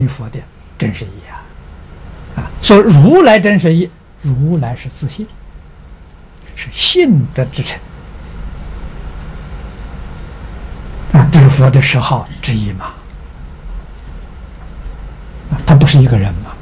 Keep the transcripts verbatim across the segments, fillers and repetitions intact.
佛的真实义啊！啊，说如来真实义，如来是自信，是信德之成啊，这是佛的十号之一嘛？啊，他不是一个人嘛？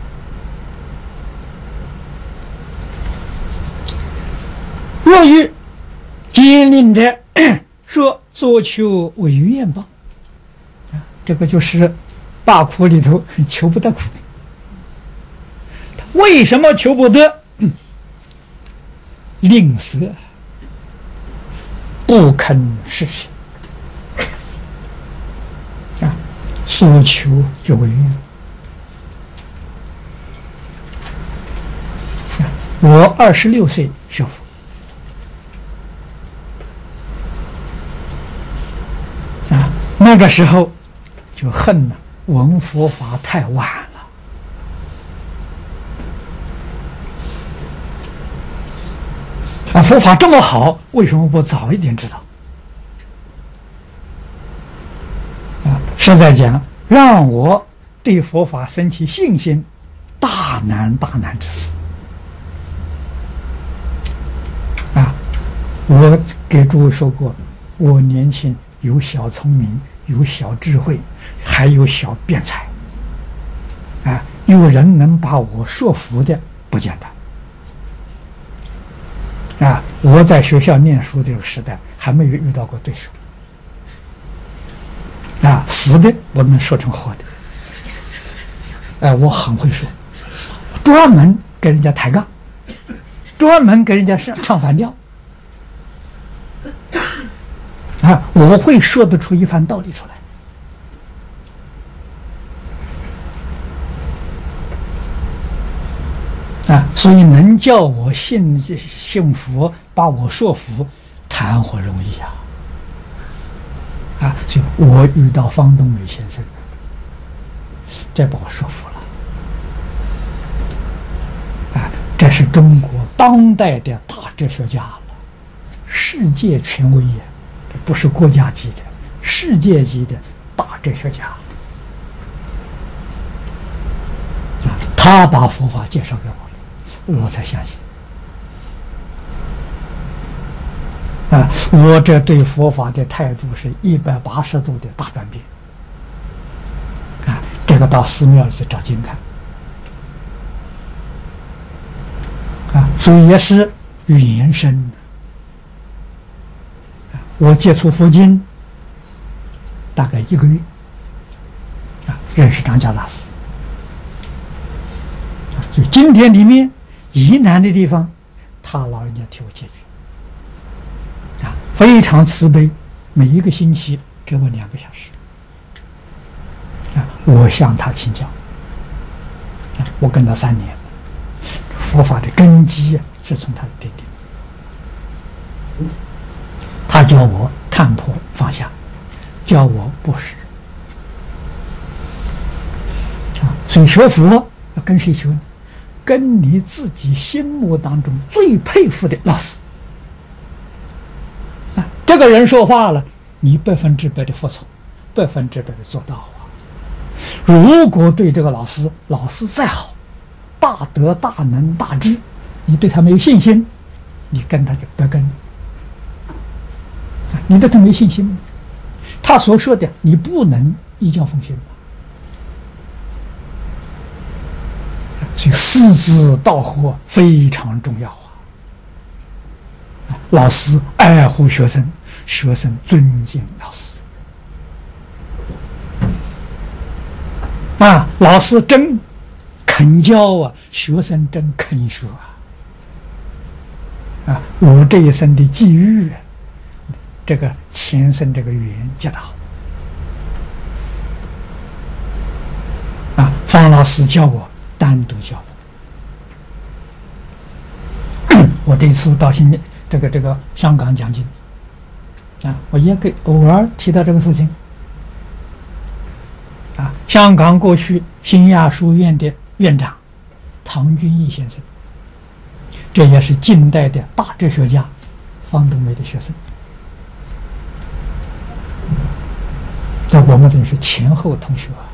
若欲坚令者，说所求为愿报啊，这个就是八苦里头求不得苦。他为什么求不得？嗯、吝啬，不肯实行啊，所求就为愿。啊、我二十六岁学佛。那个时候就恨了，闻佛法太晚了啊！佛法这么好，为什么不早一点知道？啊，实在讲，让我对佛法升起信心，大难大难之事啊！我给诸位说过，我年轻有小聪明，有小智慧，还有小辩才啊！有人能把我说服的不简单啊！我在学校念书这个时代还没有遇到过对手啊！死的我能说成活的，哎、啊，我很会说，专门跟人家抬杠，专门跟人家唱唱反调。啊，我会说得出一番道理出来啊，所以能叫我信信佛，把我说服，谈何容易啊！啊，所以我遇到方东美先生，这把我说服了啊，这是中国当代的大哲学家了，世界权威也。不是国家级的，世界级的大哲学家啊，他把佛法介绍给我了，我才相信啊，我这对佛法的态度是一百八十度的大转变啊，这个到寺庙里去找经看啊，所以也是原生。我接触佛经大概一个月啊，认识张家大师啊，就经典里面疑难的地方，他老人家替我解决啊，非常慈悲，每一个星期给我两个小时啊，我向他请教啊，我跟他三年，佛法的根基啊是从他的点点。他教我看破放下，教我布施啊！所以学佛要跟谁学呢？跟你自己心目当中最佩服的老师啊！这个人说话了，你百分之百的服从，百分之百的做到啊！如果对这个老师，老师再好，大德大能大智，你对他没有信心，你跟他就不跟。你对他没信心，他所说的你不能依教奉行，所以师之道合非常重要啊！老师爱护学生，学生尊敬老师啊！老师真肯教啊，学生真肯学啊！啊，我这一生的际遇。这个前生这个缘结得好啊！方老师教我，单独教我。我这次到新这个这个香港讲经啊，我也给偶尔提到这个事情啊。香港过去新亚书院的院长唐君毅先生，这也是近代的大哲学家方东美的学生。那我们等于是前后同学啊。